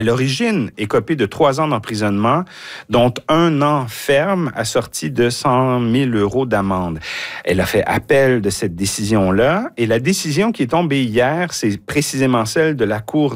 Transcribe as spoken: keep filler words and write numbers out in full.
L'origine est copée de trois ans d'emprisonnement, dont un an ferme assorti de cent mille euros d'amende. Elle a fait appel de cette décision-là et la décision qui est tombée hier, c'est précisément celle de la Cour